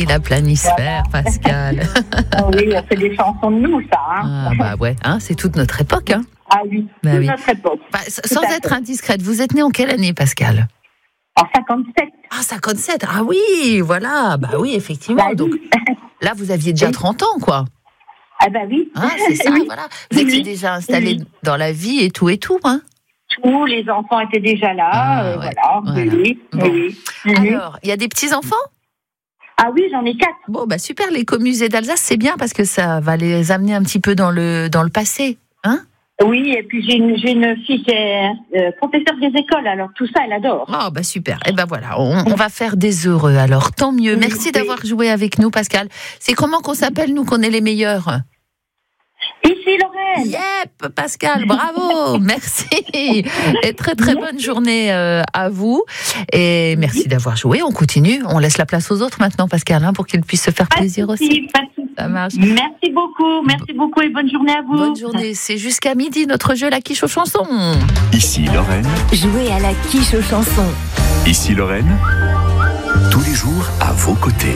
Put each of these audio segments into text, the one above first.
la planisphère, Pascal. Oui, on fait des chansons de nous, ça. Hein. Ah bah ouais, hein, c'est toute notre époque. Hein. Ah oui, Bah toute oui. notre époque. Bah, sans être indiscrète, vous êtes né en quelle année, Pascal? En 57. Ah, 57. Ah oui, voilà. Bah oui, effectivement. Bah, Donc oui. là, vous aviez déjà 30 ans, quoi. Ah bah oui. Hein, c'est ça, Oui. voilà. Vous étiez déjà installé dans la vie et tout, hein. Tous les enfants étaient déjà là. Ah, ouais, voilà. Oui. Bon. Oui. Alors, il y a des petits-enfants? Ah oui, j'en ai 4. Bon, bah super, l'écomusée d'Alsace, c'est bien parce que ça va les amener un petit peu dans le passé, hein? Oui, et puis j'ai une fille qui est professeure des écoles, alors tout ça, elle adore. Oh, bah super. Et ben voilà, on va faire des heureux alors, tant mieux. Merci d'avoir joué avec nous, Pascal. C'est comment qu'on s'appelle, nous, qu'on est les meilleurs? Ici, Lorraine. Yep, Pascal, bravo, merci. Et très très bonne journée à vous. Et merci d'avoir joué. On continue, on laisse la place aux autres maintenant, Pascal, hein, pour qu'ils puissent se faire plaisir aussi. Pas de souci. Ça marche. Merci beaucoup et bonne journée à vous. Bonne journée, c'est jusqu'à midi notre jeu La Quiche aux chansons. Ici Lorraine. Jouez à la quiche aux chansons. Ici Lorraine. Tous les jours à vos côtés.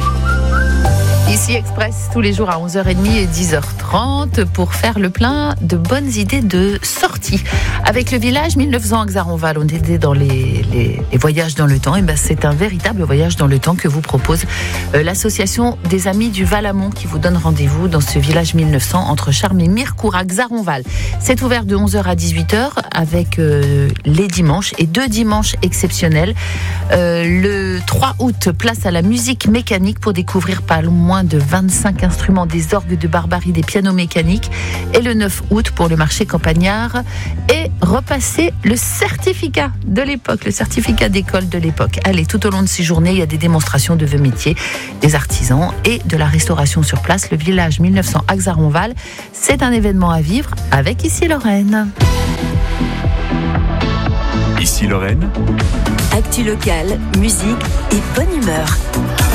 Ici Express, tous les jours à 11h30 et 10h30 pour faire le plein de bonnes idées de sortie. Avec le village 1900 à Xaronval, on était dans les voyages dans le temps. Et ben c'est un véritable voyage dans le temps que vous propose l'association des Amis du Val-Amont qui vous donne rendez-vous dans ce village 1900 entre Charmes et Mirecourt à Xaronval. C'est ouvert de 11h à 18h avec les dimanches et 2 dimanches exceptionnels. Le 3 août, place à la musique mécanique pour découvrir pas moins de 25 instruments, des orgues de barbarie, des pianos mécaniques. Et le 9 août pour le marché campagnard et repasser le certificat de l'époque, le certificat d'école de l'époque. Allez, tout au long de ces journées, il y a des démonstrations de vos métiers, des artisans et de la restauration sur place. Le village 1900 à Xaronval, c'est un événement à vivre avec Ici Lorraine. Ici Lorraine. Actu locale, musique et bonne humeur.